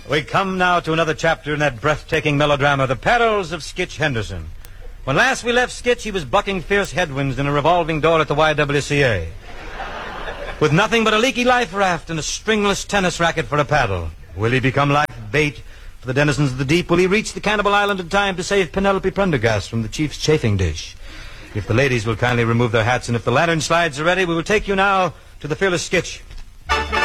We come now to another chapter in that breathtaking melodrama, The Perils of Skitch Henderson. When last we left Skitch, he was bucking fierce headwinds in a revolving door at the YWCA. With nothing but a leaky life raft and a stringless tennis racket for a paddle. Will he become life bait for the denizens of the deep? Will he reach the cannibal island in time to save Penelope Prendergast from the chief's chafing dish? If the ladies will kindly remove their hats and if the lantern slides are ready, we will take you now to the fearless Skitch.